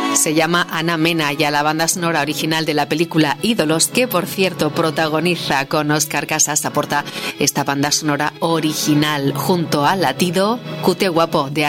Se llama Ana Mena y a la banda sonora original de la película Ídolos, que por cierto protagoniza con Óscar Casas, aporta esta banda sonora original junto al latido Cute Guapo de